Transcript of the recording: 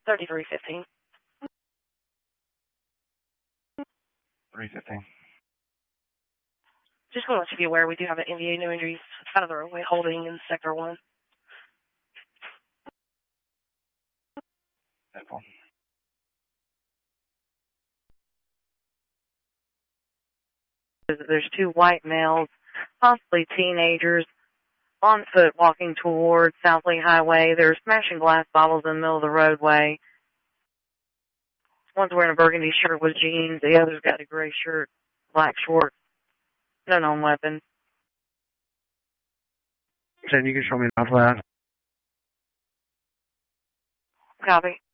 3315. 315. Just want to let you be aware we do have an NVA no injuries out of the roadway holding in Sector 1. There's two white males, possibly teenagers, on foot walking towards South Lee Highway. They're smashing glass bottles in the middle of the roadway. One's wearing a burgundy shirt with jeans. The other's got a gray shirt, black shorts, no known weapon. Jen, you can show me off that. Copy.